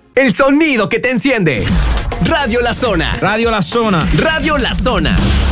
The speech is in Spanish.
El sonido que te enciende. Radio La Zona. Radio La Zona. Radio La Zona.